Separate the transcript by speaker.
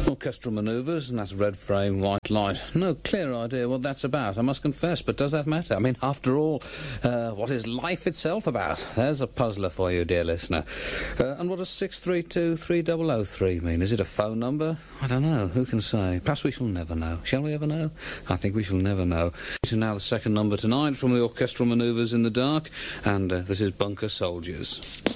Speaker 1: Orchestral manoeuvres, and that's red frame, white light. No clear idea what that's about, I must confess, but does that matter? I mean, after all, what is life itself about? There's a puzzler for you, dear listener. And what does 632-3003 mean? Is it a phone number? I don't know. Who can say? Perhaps we shall never know. Shall we ever know? I think we shall never know. This is now the second number tonight from the Orchestral Manoeuvres in the Dark, and this is Bunker Soldiers.